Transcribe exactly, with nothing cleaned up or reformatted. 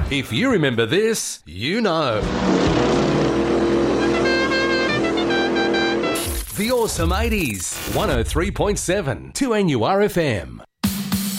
If you remember this, you know. The Awesome eighties, one oh three point seven, two N U R F M.